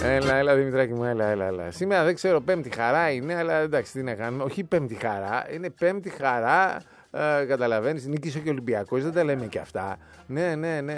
Έλα Δημητράκη μου, έλα. Σήμερα δεν ξέρω, Πέμπτη χαρά είναι, αλλά εντάξει, τι να κάνουμε. Όχι Πέμπτη χαρά, είναι Πέμπτη χαρά. Καταλαβαίνεις, νίκησε και ο Ολυμπιακός, δεν τα λέμε και αυτά. Ναι.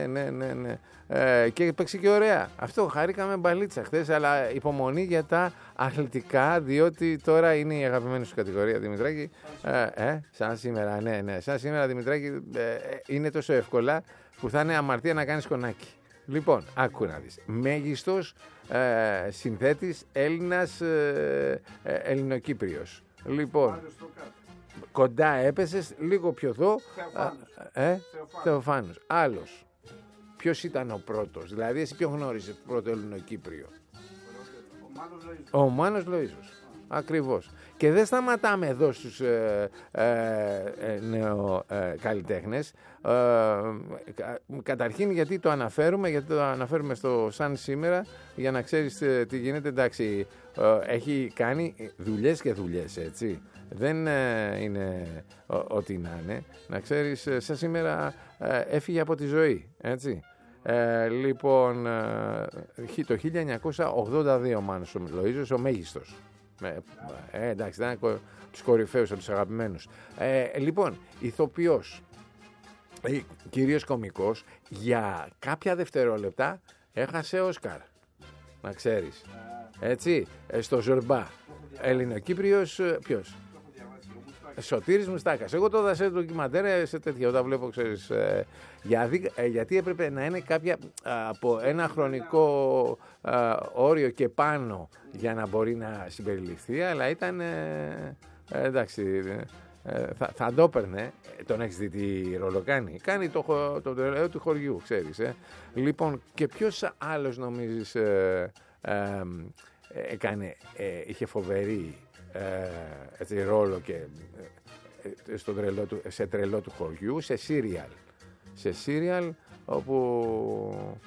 Και παίξει και ωραία. Αυτό, χαρήκαμε μπαλίτσα χθες, αλλά υπομονή για τα αθλητικά, διότι τώρα είναι η αγαπημένη σου κατηγορία, Δημητράκη. Σαν σήμερα, ναι. Σαν σήμερα, Δημητράκη, είναι τόσο εύκολα που θα είναι αμαρτία να κάνεις κονάκι. Λοιπόν, άκου να δεις. Μέγιστος συνθέτης Έλληνας Ελληνοκύπριος. Λοιπόν, κοντά έπεσες, λίγο πιο εδώ. Θεοφάνους. Άλλος. Ποιος ήταν ο πρώτος, δηλαδή εσύ ποιον γνώρισες πρώτο Ελληνοκύπριο? Ο Μάνος Λοΐζος. Ακριβώς. Και δεν σταματάμε εδώ στους νεοκαλλιτέχνες. Καταρχήν γιατί το αναφέρουμε στο σαν σήμερα, για να ξέρεις τι γίνεται. Εντάξει, έχει κάνει δουλειές και δουλειές, έτσι. Δεν είναι ό,τι να είναι. Να ξέρεις, σαν σήμερα έφυγε από τη ζωή, έτσι. Λοιπόν, το 1982 ο Μάνος Λοΐζος, ο μέγιστος. Εντάξει, ήταν από τους κορυφαίους, από τους αγαπημένους. Λοιπόν, ηθοποιός, κυρίως κωμικός, για κάποια δευτερόλεπτα έχασε Όσκαρ, να ξέρεις. Έτσι, στο Ζορμπά. Ελληνοκύπριος, ποιος? Σωτήρης Μουστάκας. Εγώ το έδωσα σε ντοκιμαντέρ, σε τέτοια, όταν βλέπω, ξέρεις, γιατί έπρεπε να είναι κάποια από ένα χρονικό όριο και πάνω για να μπορεί να συμπεριληφθεί, αλλά ήταν, εντάξει, θα το έπαιρνε. Τον έχεις δει τι ρόλο κάνει? Κάνει το τρελαίο του χωριού, ξέρεις. Λοιπόν, και ποιος άλλος νομίζεις είχε φοβερή έτσι, ρόλο και σε τρελό του χωριού, σε σύριαλ όπου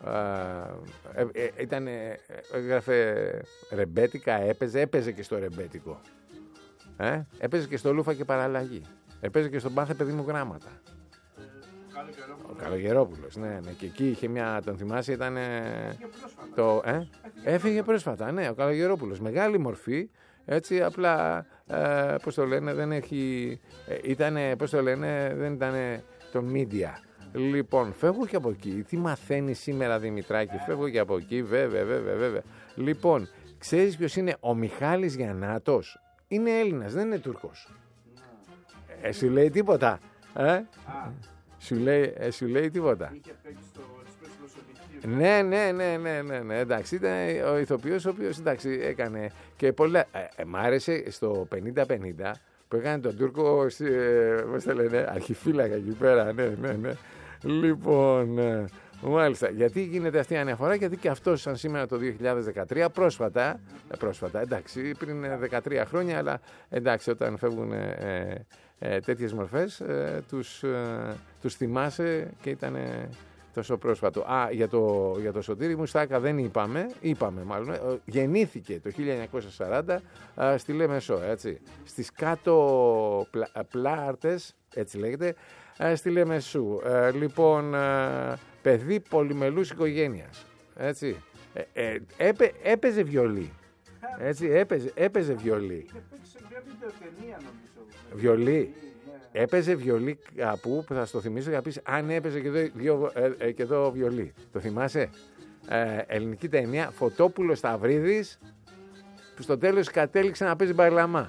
έγραφε ρεμπέτικα, έπαιζε και στο ρεμπέτικο, έπαιζε και στο Λούφα και Παραλλαγή, έπαιζε και στον Πάθε παιδί μου γράμματα. Ο Καλογερόπουλος, ναι, και εκεί είχε μια, τον θυμάσαι, ήταν έφυγε πρόσφατα, ναι, ο Καλογερόπουλος, μεγάλη μορφή, έτσι, απλά, πώς το λένε, δεν έχει, δεν ήταν το media. Λοιπόν, φεύγω και από εκεί. Τι μαθαίνει σήμερα, Δημητράκη? Φεύγω και από εκεί, βέβαια. Λοιπόν, ξέρεις ποιος είναι? Ο Μιχάλης Γιαννάτος. Είναι Έλληνας, δεν είναι Τούρκος. Σου λέει τίποτα? Σου λέει τίποτα? Ναι, εντάξει, ήταν ο ηθοποιός ο οποίος, εντάξει, έκανε και πολλά. Μ' άρεσε στο 50-50 που έκανε τον Τούρκο, πώς το λένε, αρχιφύλακα εκεί πέρα, ναι. Λοιπόν, μάλιστα, γιατί γίνεται αυτή η αναφορά? Γιατί και αυτός σαν σήμερα το 2013, πρόσφατα, εντάξει, πριν 13 χρόνια, αλλά εντάξει, όταν φεύγουν τέτοιες μορφές, τους θυμάσαι και ήταν τόσο πρόσφατο. Για το Σωτήρη Μουστάκα δεν είπαμε μάλλον. Γεννήθηκε το 1940 στη Λεμεσό, έτσι. Στις κάτω Πλάρτες, έτσι λέγεται, στη Λεμεσού. Λοιπόν, παιδί πολυμελούς οικογένειας, έτσι. Έπαιζε βιολί. Έτσι, έπαιζε βιολί. Βιολί. Έπαιζε βιολί κάπου, που θα στο θυμίσω για να πεις αν έπαιζε και εδώ βιολί. Το θυμάσαι? Ελληνική ταινία, Φωτόπουλος Σταυρίδης, που στο τέλος κατέληξε να παίζει μπαρλαμά.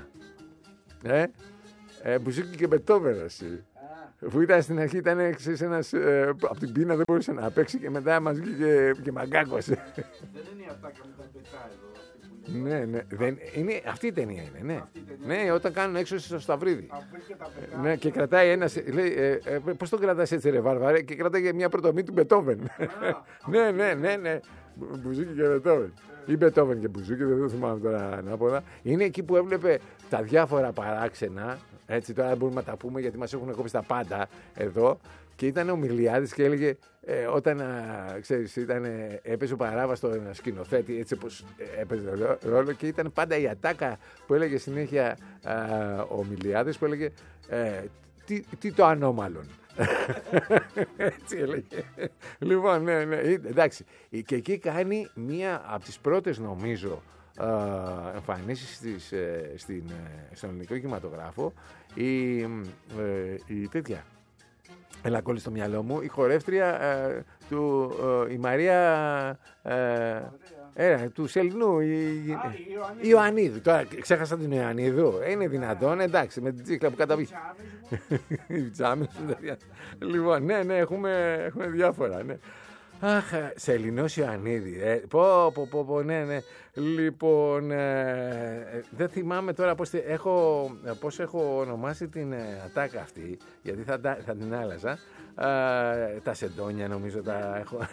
Μπουζούκι και Μπετόβεν, εσύ. Που ήταν στην αρχή, ήταν ένας από την πείνα, δεν μπορούσε να παίξει και μετά μας βγήκε και μαγκάκωσε. Δεν είναι η ατάκα με τα πετά εδώ. Ναι, αυτή η ταινία είναι, ναι. Ναι, όταν κάνουν έξω στο Σταυρίδι. Ναι, και κρατάει ένας, λέει, πώς τον κρατάς έτσι ρε Βάρβαρε, και κρατάει μια πρωτομή του Μπετόβεν. Ναι, Μπουζούκι και Μπετόβεν. Ή Μπετόβεν και Μπουζούκι, δεν θυμάμαι τώρα ανάποδα. Είναι εκεί που έβλεπε τα διάφορα παράξενα, έτσι, τώρα δεν μπορούμε να τα πούμε γιατί μας έχουν κόψει τα πάντα εδώ. Και ήταν ο Μιλιάδης και έλεγε, όταν, ξέρεις, έπαιζε ο Παράβας στο σκηνοθέτη, έτσι όπως έπαιζε ρόλο, και ήταν πάντα η ατάκα που έλεγε συνέχεια ο Μιλιάδης, που έλεγε, τι το ανώμαλον. Έτσι έλεγε. Λοιπόν, ναι, εντάξει. Και εκεί κάνει μία από τις πρώτες, νομίζω, εμφανίσεις στον ελληνικό κινηματογράφο η τέτοια. Έλα κόλλη στο μυαλό μου, η χορεύτρια η Μαρία του Σελνού, η Ιωαννίδου. Τώρα ξέχασα την Ιωαννίδου. Είναι δυνατόν, εντάξει, με την τσίχλα που καταβεί. Οι πιτσάμες. Λοιπόν, ναι, έχουμε διάφορα, ναι. Αχ, Σελινός Ιωαννίδη. Ναι. Λοιπόν, δεν θυμάμαι τώρα πώς έχω ονομάσει την ατάκα αυτή, γιατί θα την άλλαζα. Τα σεντόνια νομίζω τα έχω.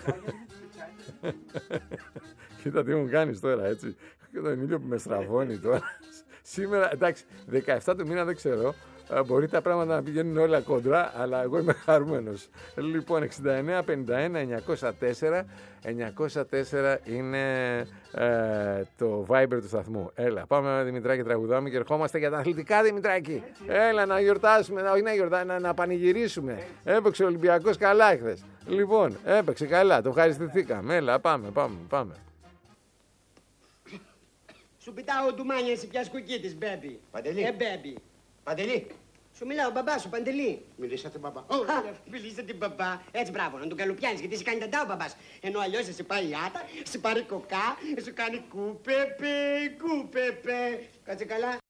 Κοίτα τι μου κάνεις τώρα, έτσι. Και τον ήλιο που με στραβώνει τώρα. Σήμερα, εντάξει, 17 του μήνα δεν ξέρω. Μπορεί τα πράγματα να πηγαίνουν όλα κόντρα, αλλά εγώ είμαι χαρούμενος. Λοιπόν, 69, 51, 904. 904 είναι το Viber του σταθμού. Έλα, πάμε Δημητράκη, τραγουδάμε και ερχόμαστε για τα αθλητικά, Δημητράκη. Έλα να γιορτάσουμε, να πανηγυρίσουμε. Έπαιξε ο Ολυμπιακός καλά εχθές. Λοιπόν, έπαιξε καλά, το ευχαριστηθήκαμε. Έλα, πάμε. Σου πιτάω ντουμάνια, εσύ πια σκουκίτης, μπέμπι. Παντελή. Μπέμπι. Παντελή. Σου μιλάω, μπαμπά σου, Παντελή. Μιλήσατε μπαμπά. Μιλήσατε μπαμπά. Έτσι, μπράβο, να τον καλοπιάνεις, γιατί σε κάνει ταντά ο μπαμπάς. Ενώ αλλιώς σε πάει η άτα, σε πάρει κοκά, σου κάνει κούπεπε. Κάτσε καλά.